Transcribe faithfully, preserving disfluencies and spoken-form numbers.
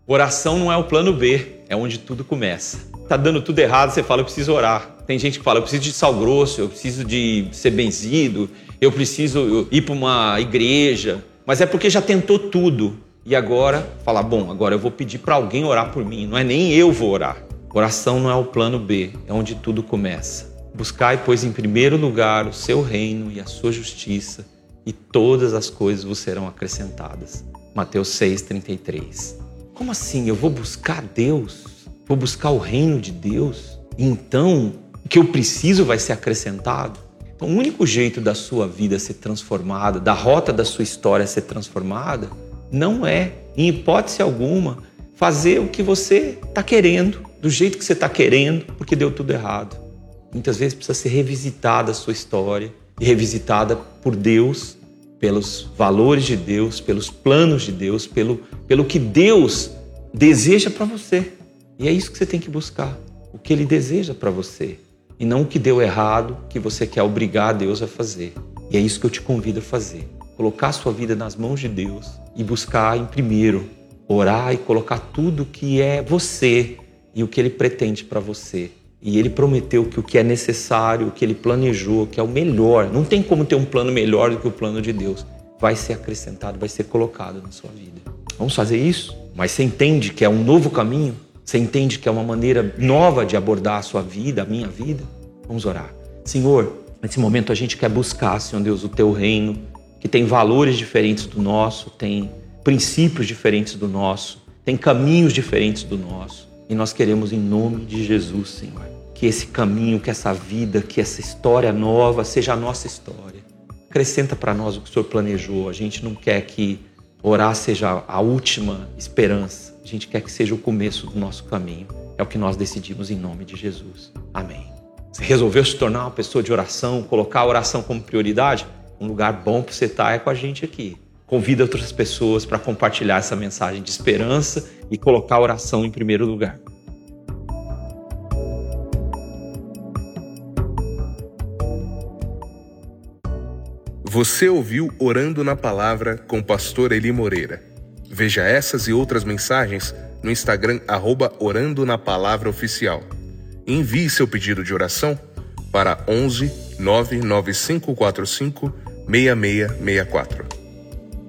Oração não é o plano B, é onde tudo começa. Tá dando tudo errado, você fala, eu preciso orar. Tem gente que fala, eu preciso de sal grosso, eu preciso de ser benzido, eu preciso ir para uma igreja. Mas é porque já tentou tudo. E agora, fala, bom, agora eu vou pedir para alguém orar por mim. Não é nem eu vou orar. Oração não é o plano B, é onde tudo começa. Buscai, pois, em primeiro lugar o seu reino e a sua justiça, e todas as coisas vos serão acrescentadas. Mateus seis, trinta e três. Como assim? Eu vou buscar Deus? Vou buscar o reino de Deus? E então, o que eu preciso vai ser acrescentado? Então, o único jeito da sua vida ser transformada, da rota da sua história ser transformada, não é, em hipótese alguma, fazer o que você está querendo, do jeito que você está querendo, porque deu tudo errado. Muitas vezes precisa ser revisitada a sua história, e revisitada por Deus, pelos valores de Deus, pelos planos de Deus, pelo, pelo que Deus deseja para você. E é isso que você tem que buscar, o que Ele deseja para você. E não o que deu errado, que você quer obrigar a Deus a fazer. E é isso que eu te convido a fazer. Colocar a sua vida nas mãos de Deus e buscar em primeiro, orar e colocar tudo que é você e o que Ele pretende para você. E Ele prometeu que o que é necessário, o que Ele planejou, que é o melhor, não tem como ter um plano melhor do que o plano de Deus, vai ser acrescentado, vai ser colocado na sua vida. Vamos fazer isso? Mas você entende que é um novo caminho? Você entende que é uma maneira nova de abordar a sua vida, a minha vida? Vamos orar. Senhor, nesse momento a gente quer buscar, Senhor Deus, o Teu reino, que tem valores diferentes do nosso, tem princípios diferentes do nosso, tem caminhos diferentes do nosso. E nós queremos, em nome de Jesus, Senhor, que esse caminho, que essa vida, que essa história nova seja a nossa história. Acrescenta para nós o que o Senhor planejou. A gente não quer que orar seja a última esperança. A gente quer que seja o começo do nosso caminho. É o que nós decidimos em nome de Jesus. Amém. Você resolveu se tornar uma pessoa de oração, colocar a oração como prioridade? Um lugar bom para você estar é com a gente aqui. Convida outras pessoas para compartilhar essa mensagem de esperança e colocar a oração em primeiro lugar. Você ouviu Orando na Palavra com o pastor Eli Moreira. Veja essas e outras mensagens no Instagram, arroba Orando na Palavra Oficial. Envie seu pedido de oração para onze, nove nove cinco quatro cinco, seis seis seis quatro.